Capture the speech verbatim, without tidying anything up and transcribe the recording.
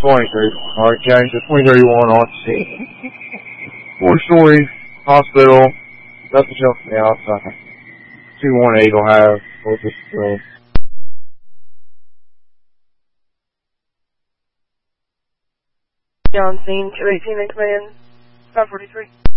twenty-three. Alright, James, the twenty thirty-one on scene. Four-story hospital. Got the jump from the outside. two one eight will have. We'll just, uh, John Scene, two eighteen in command, five forty-three.